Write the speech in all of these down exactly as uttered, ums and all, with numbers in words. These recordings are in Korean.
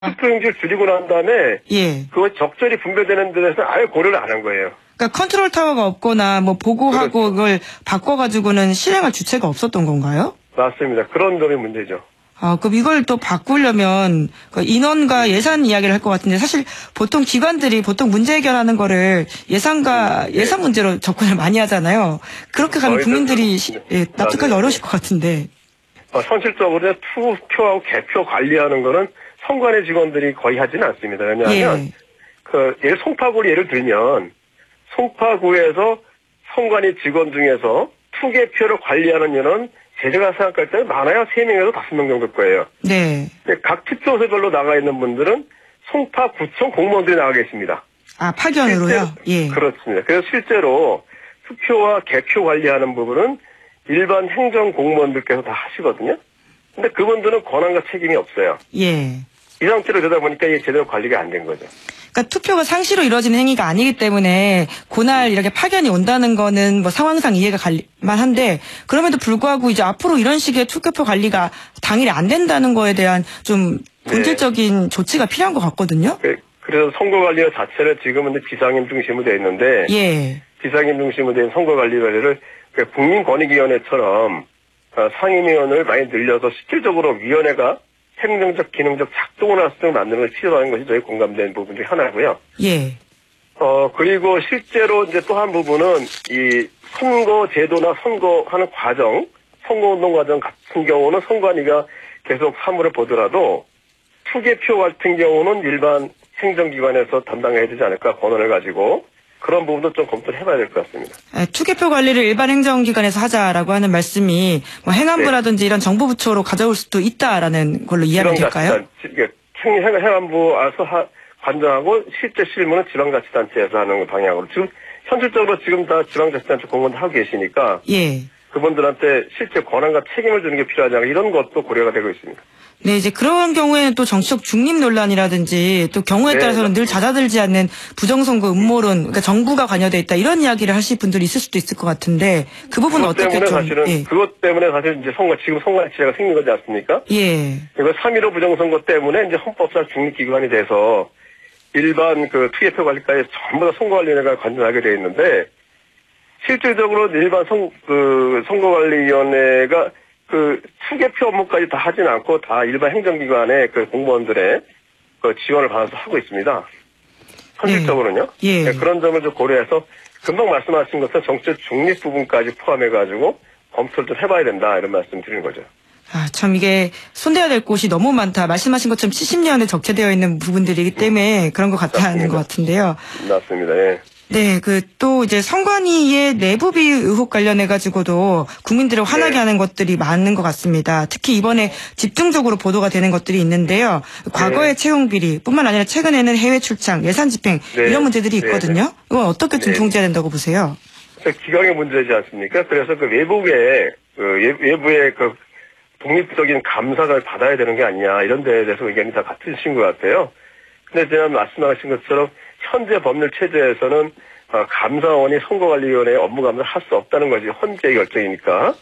투표용지를 줄이고 난 다음에 예. 그거 적절히 분배되는 데서 아예 고려를 안 한 거예요. 그러니까 컨트롤 타워가 없거나 뭐 보고하고 그렇죠. 그걸 바꿔가지고는 실행할 주체가 없었던 건가요? 맞습니다. 그런 점이 문제죠. 아, 그럼 이걸 또 바꾸려면 그 인원과 예산 이야기를 할 것 같은데 사실 보통 기관들이 보통 문제 해결하는 거를 예산과 네. 예산 문제로 접근을 많이 하잖아요. 그렇게 가면 국민들이 시, 예, 납득하기 맞아요. 어려우실 것 같은데. 어, 현실적으로 투표하고 개표 관리하는 거는 선관위 직원들이 거의 하지는 않습니다. 왜냐하면 예. 그 예를 송파구를 예를 들면 송파구에서 선관위 직원 중에서 투개표를 관리하는 인원은 제가 생각할 때는 많아야 세 명에서 다섯 명 정도일 거예요. 네. 근데 각 투표소별로 나가 있는 분들은 송파구청 공무원들이 나가 계십니다. 아, 파견으로요? 실제로, 예. 그렇습니다. 그래서 실제로 투표와 개표 관리하는 부분은 일반 행정 공무원들께서 다 하시거든요. 근데 그분들은 권한과 책임이 없어요. 예. 이 상태로 되다 보니까 이게 제대로 관리가 안 된 거죠. 그러니까 투표가 상시로 이루어지는 행위가 아니기 때문에 그날 이렇게 파견이 온다는 거는 뭐 상황상 이해가 갈만 한데 그럼에도 불구하고 이제 앞으로 이런 식의 투표표 관리가 당일에 안 된다는 거에 대한 좀 본질적인 네. 조치가 필요한 것 같거든요. 그래서 선거관리 자체를 지금은 비상임 중심으로 되어 있는데 예. 비상임 중심으로 된 선거관리를 국민권익위원회처럼 상임위원을 많이 늘려서 실질적으로 위원회가 행정적, 기능적 작동을 할 수 있도록 만드는 걸 필요한 것이 저희 공감되는 부분 중 하나고요. 예. 어, 그리고 실제로 이제 또 한 부분은 이 선거 제도나 선거하는 과정, 선거운동 과정 같은 경우는 선관위가 계속 사무를 보더라도 투개표 같은 경우는 일반 행정기관에서 담당해야 되지 않을까 권한을 가지고 그런 부분도 좀 검토를 해봐야 될 것 같습니다. 투개표 관리를 일반 행정기관에서 하자라고 하는 말씀이 뭐 행안부라든지 네. 이런 정보부처로 가져올 수도 있다라는 걸로 이해가 될까요? 행안부 와서 하, 관장하고 실제 실무는 지방자치단체에서 하는 방향으로 지금 현실적으로 지금 다 지방자치단체 공무원들 하고 계시니까 예. 그분들한테 실제 권한과 책임을 주는 게 필요하지 않을까 이런 것도 고려가 되고 있습니다. 네, 이제 그런 경우에는 또 정치적 중립 논란이라든지 또 경우에 따라서는 네, 늘 잦아들지 않는 부정선거 음모론, 그러니까 정부가 관여돼 있다 이런 이야기를 하실 분들이 있을 수도 있을 것 같은데 그 부분은 어떻게 좀 사실은 예. 그것 때문에 사실 이제 선거 지금 선거제가 생긴 거지 않습니까? 예. 이거 삼 일오 부정선거 때문에 이제 헌법상 중립기관이 돼서 일반 그 투개표 관리까지 전부 다 선거관리위원회가 관여하게 돼 있는데 실질적으로 일반 선, 그 선거관리위원회가 그 투개표 업무까지 다 하진 않고 다 일반 행정기관의 그 공무원들의 그 지원을 받아서 하고 있습니다. 현실적으로는요. 예. 네, 그런 점을 좀 고려해서 금방 말씀하신 것처럼 정치적 중립 부분까지 포함해가지고 검토를 좀 해봐야 된다 이런 말씀 드리는 거죠. 아, 참 이게 손대야 될 곳이 너무 많다. 말씀하신 것처럼 칠십 년에 적체되어 있는 부분들이기 때문에 음, 그런 것 같다는 것 같은데요. 맞습니다. 예. 네, 그 또 이제 선관위의 내부비 의혹 관련해 가지고도 국민들을 화나게 네. 하는 것들이 많은 것 같습니다. 특히 이번에 집중적으로 보도가 되는 것들이 있는데요. 과거의 네. 채용 비리뿐만 아니라 최근에는 해외 출장, 예산 집행 네. 이런 문제들이 있거든요. 네. 이건 어떻게 좀 네. 통제해야 된다고 보세요? 기강의 문제지 않습니까? 그래서 그 외부의 그 외부의 그 독립적인 감사를 받아야 되는 게 아니냐 이런 데에 대해서 의견이 다 같으신 것 같아요. 근데 제가 말씀하신 것처럼 현재 법률 체제에서는 어, 감사원이 선거관리위원회의 업무 감사를 할 수 없다는 것이 헌재의 결정이니까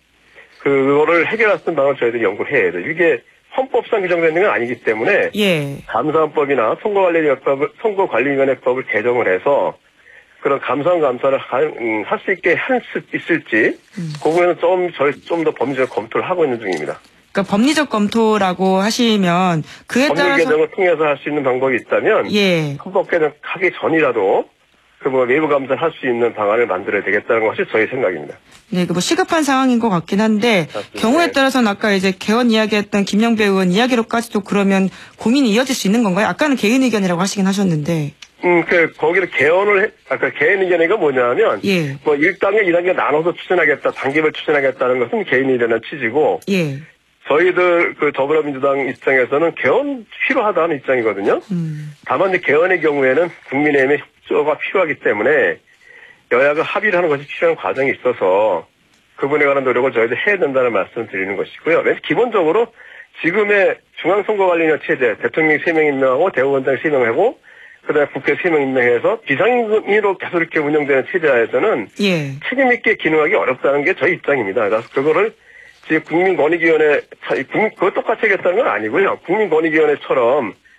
그거를 해결할 수 있는 방법을 저희들이 연구를 해야 돼요. 이게 헌법상 규정되는 건 아니기 때문에 예. 감사원법이나 선거관리위원회법을, 선거관리위원회법을 개정을 해서 그런 감사원 감사를 음, 할 수 있게 할 수 있을지 음. 그 부분은 좀 저희 좀 더 법리적 검토를 하고 있는 중입니다. 그러니까 법리적 검토라고 하시면 그에 법률 따라서 개정을 통해서 할 수 있는 방법이 있다면 예. 헌법 개정 하기 전이라도 그 뭐 외부 감사를 할 수 있는 방안을 만들어야 되겠다는 것이 저희 생각입니다. 네, 그 뭐 시급한 상황인 것 같긴 한데 맞습니다. 경우에 따라서는 아까 이제 개헌 이야기했던 김영배 의원 이야기로까지도 그러면 고민이 이어질 수 있는 건가요? 아까는 개인 의견이라고 하시긴 하셨는데. 음, 그 거기를 개헌을 해, 아까 개인 의견이가 뭐냐면 예. 뭐 일 단계, 이 단계 나눠서 추진하겠다, 단계별 추진하겠다는 것은 개인 의견의 취지고. 예. 저희들 그 더불어민주당 입장에서는 개헌 필요하다는 입장이거든요. 음. 다만 이제 개헌의 경우에는 국민의힘의 협조가 필요하기 때문에 여야가 합의를 하는 것이 필요한 과정이 있어서 그분에 관한 노력을 저희들 해야 된다는 말씀을 드리는 것이고요. 기본적으로 지금의 중앙선거관리위원 체제, 대통령이 세 명 임명하고 대법원장 세 명 하고 그다음에 국회 세 명 임명해서 비상임으로 계속 이렇게 운영되는 체제하에서는 예. 책임 있게 기능하기 어렵다는 게 저희 입장입니다. 그래서 그거를 지금 국민권익위원회, 그거 똑같이 하겠다는 건 아니고요. 국민권익위원회처럼